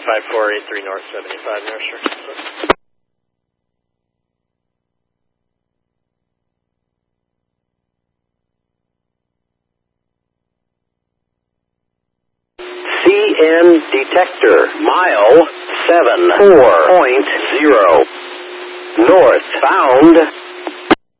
5483 North 75 Nursery. CN detector, mile 74.0. Northbound.